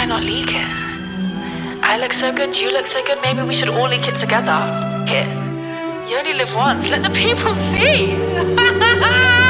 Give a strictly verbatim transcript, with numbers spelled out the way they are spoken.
not leak it? I look so good, you look so good, maybe we should all leak it together. Here. You only live once, let the people see.